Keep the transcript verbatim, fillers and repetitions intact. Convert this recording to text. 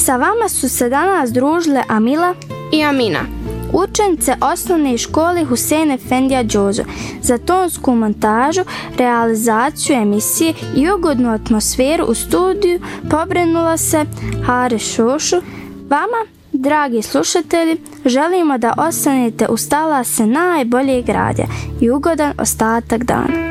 Sa vama su se danas družile Amila i Amina, učenice osnovne škole Husein Efendija Đozo. Za tonsku montažu, realizaciju emisije i ugodnu atmosferu u studiju pobrinula se Hare Šošu. Vama, dragi slušatelji, želimo da ostanete uz talase najboljeg radija i ugodan ostatak dana.